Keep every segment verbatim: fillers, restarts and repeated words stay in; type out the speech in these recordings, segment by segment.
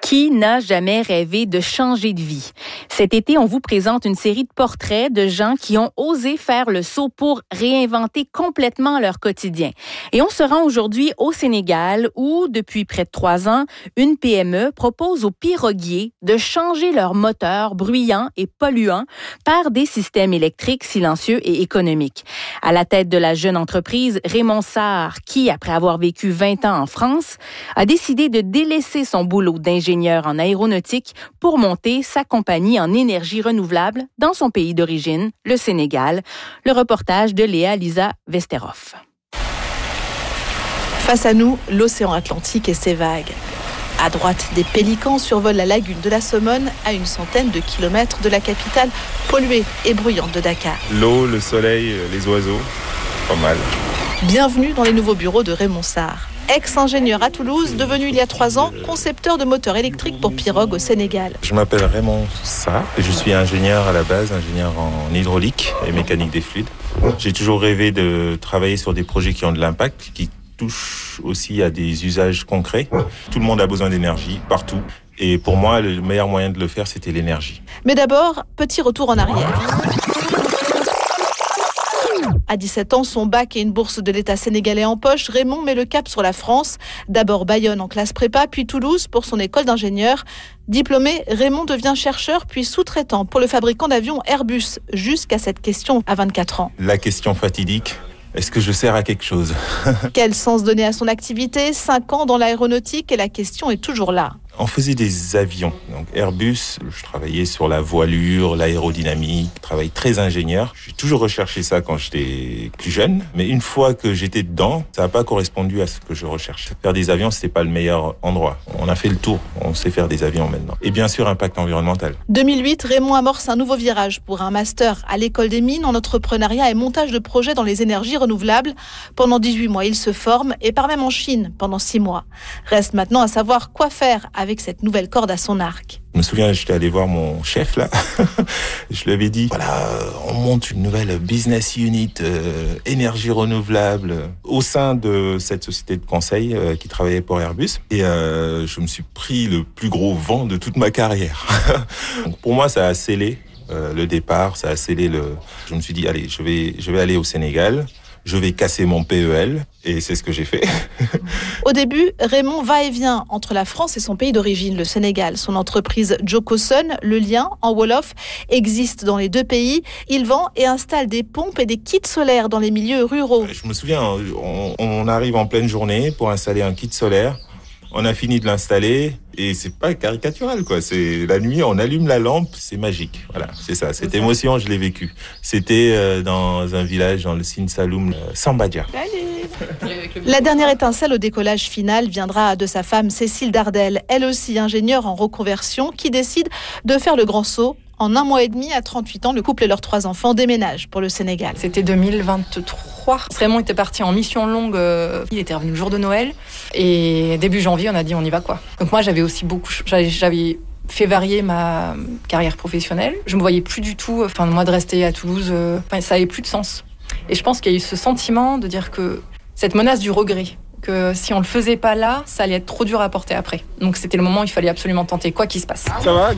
Qui n'a jamais rêvé de changer de vie? Cet été, on vous présente une série de portraits de gens qui ont osé faire le saut pour réinventer complètement leur quotidien. Et on se rend aujourd'hui au Sénégal où, depuis près de trois ans, une P M E propose aux piroguiers de changer leur moteur bruyant et polluant par des systèmes électriques silencieux et économiques. À la tête de la jeune entreprise, Raymond Sarr, qui, après avoir vécu vingt ans en France, a décidé de délaisser son boulot d'ingénieur en aéronautique pour monter sa compagnie en énergie renouvelable dans son pays d'origine, le Sénégal. Le reportage de Léa Lisa Vesterhoff. Face à nous, l'océan Atlantique et ses vagues. À droite, des pélicans survolent la lagune de la Somone à une centaine de kilomètres de la capitale polluée et bruyante de Dakar. L'eau, le soleil, les oiseaux, pas mal. Bienvenue dans les nouveaux bureaux de Raymond Sarr. Ex-ingénieur à Toulouse, devenu il y a trois ans concepteur de moteurs électriques pour pirogues au Sénégal. Je m'appelle Raymond Sarr et je suis ingénieur à la base, ingénieur en hydraulique et mécanique des fluides. J'ai toujours rêvé de travailler sur des projets qui ont de l'impact, qui touchent aussi à des usages concrets. Tout le monde a besoin d'énergie, partout. Et pour moi, le meilleur moyen de le faire, c'était l'énergie. Mais d'abord, petit retour en arrière. À dix-sept ans, son bac et une bourse de l'État sénégalais en poche, Raymond met le cap sur la France. D'abord Bayonne en classe prépa, puis Toulouse pour son école d'ingénieur. Diplômé, Raymond devient chercheur puis sous-traitant pour le fabricant d'avions Airbus, jusqu'à cette question à vingt-quatre ans. La question fatidique, est-ce que je sers à quelque chose ? Quel sens donner à son activité ? Cinq ans dans l'aéronautique et la question est toujours là. On faisait des avions, donc Airbus, je travaillais sur la voilure, l'aérodynamique, travail très ingénieur. J'ai toujours recherché ça quand j'étais plus jeune, mais une fois que j'étais dedans, ça n'a pas correspondu à ce que je recherchais. Faire des avions, c'était pas le meilleur endroit. On a fait le tour, on sait faire des avions maintenant. Et bien sûr, impact environnemental. deux mille huit, Raymond amorce un nouveau virage pour un master à l'école des mines en entrepreneuriat et montage de projets dans les énergies renouvelables. Pendant dix-huit mois, il se forme et part même en Chine pendant six mois. Reste maintenant à savoir quoi faire avec avec cette nouvelle corde à son arc. Je me souviens, j'étais allé voir mon chef là. Je lui avais dit, voilà, on monte une nouvelle business unit, euh, énergie renouvelable, au sein de cette société de conseil euh, qui travaillait pour Airbus. Et euh, je me suis pris le plus gros vent de toute ma carrière. Donc pour moi, ça a scellé euh, le départ, ça a scellé le... Je me suis dit, allez, je vais, je vais aller au Sénégal. Je vais casser mon P E L, et c'est ce que j'ai fait. Au début, Raymond va et vient entre la France et son pays d'origine, le Sénégal. Son entreprise Jocosun, le lien, en Wolof, existe dans les deux pays. Il vend et installe des pompes et des kits solaires dans les milieux ruraux. Je me souviens, on, on arrive en pleine journée pour installer un kit solaire. On a fini de l'installer et c'est pas caricatural, quoi. C'est la nuit, on allume la lampe, c'est magique. Voilà, c'est ça. Cette émotion, je l'ai vécue. C'était euh, dans un village dans le Sine Saloum, euh, Sambadia. La dernière étincelle au décollage final viendra de sa femme Cécile Dardel, elle aussi ingénieure en reconversion, qui décide de faire le grand saut. En un mois et demi, à trente-huit ans, le couple et leurs trois enfants déménagent pour le Sénégal. C'était deux mille vingt-trois. Raymond était parti en mission longue. Euh, il était revenu le jour de Noël. Et début janvier, on a dit on y va quoi. Donc moi, j'avais aussi beaucoup... J'avais, j'avais fait varier ma carrière professionnelle. Je me voyais plus du tout... Enfin, moi, de rester à Toulouse, euh, ça avait plus de sens. Et je pense qu'il y a eu ce sentiment de dire que cette menace du regret, que si on le faisait pas là, ça allait être trop dur à porter après. Donc c'était le moment où il fallait absolument tenter, quoi qu'il se passe. Ça va?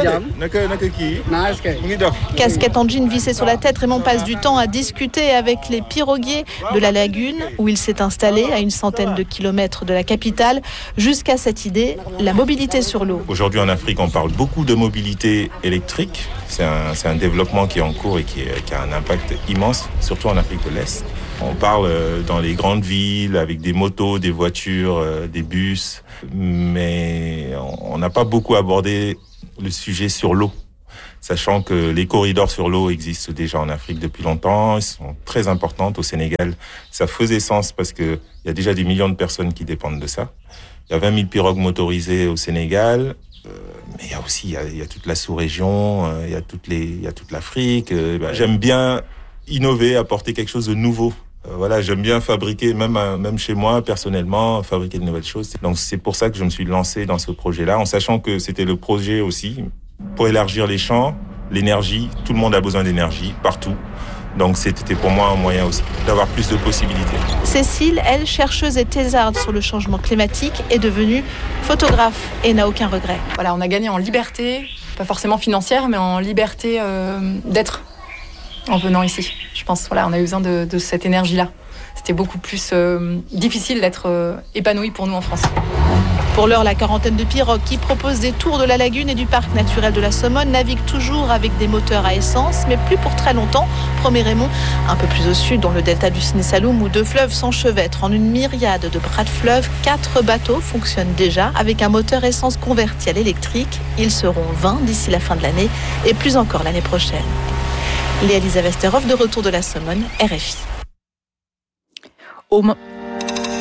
Casquette en jean vissée sur la tête, Raymond passe du temps à discuter avec les piroguiers de la lagune, où il s'est installé à une centaine de kilomètres de la capitale, jusqu'à cette idée, la mobilité sur l'eau. Aujourd'hui en Afrique, on parle beaucoup de mobilité électrique. C'est un, c'est un développement qui est en cours et qui, est, qui a un impact immense, surtout en Afrique de l'Est. On parle dans les grandes villes avec des motos, des voitures, des bus, mais on n'a pas beaucoup abordé le sujet sur l'eau, sachant que les corridors sur l'eau existent déjà en Afrique depuis longtemps, ils sont très importants au Sénégal. Ça faisait sens parce qu'il y a déjà des millions de personnes qui dépendent de ça. Il y a vingt mille pirogues motorisées au Sénégal, euh, mais il y a aussi il y a, il y a toute la sous-région, euh, il y a toutes les, il y a toute l'Afrique. Euh, bah, j'aime bien innover, apporter quelque chose de nouveau. Voilà, j'aime bien fabriquer, même, même chez moi, personnellement, fabriquer de nouvelles choses. Donc c'est pour ça que je me suis lancé dans ce projet-là, en sachant que c'était le projet aussi pour élargir les champs, l'énergie. Tout le monde a besoin d'énergie, partout. Donc c'était pour moi un moyen aussi d'avoir plus de possibilités. Cécile, elle, chercheuse et thésarde sur le changement climatique, est devenue photographe et n'a aucun regret. Voilà, on a gagné en liberté, pas forcément financière, mais en liberté euh, d'être en venant ici. Je pense, voilà, on a eu besoin de, de cette énergie-là. C'était beaucoup plus euh, difficile d'être euh, épanoui pour nous en France. Pour l'heure, la quarantaine de pirogues qui propose des tours de la lagune et du parc naturel de la Sommone navigue toujours avec des moteurs à essence, mais plus pour très longtemps, promet Raymond. Un peu plus au sud, dans le delta du Sinisaloum, où deux fleuves s'enchevêtrent en une myriade de bras de fleuve, quatre bateaux fonctionnent déjà avec un moteur essence converti à l'électrique. Ils seront vingt d'ici la fin de l'année et plus encore l'année prochaine. Léa-Lisa Westerhoff, de retour de la Sommone, R F I. Au mo-